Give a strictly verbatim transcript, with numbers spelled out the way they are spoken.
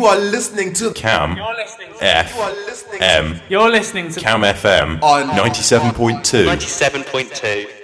You are listening to Cam You're listening to F You are listening M You're listening to Cam F M on ninety-seven point two. ninety-seven point two.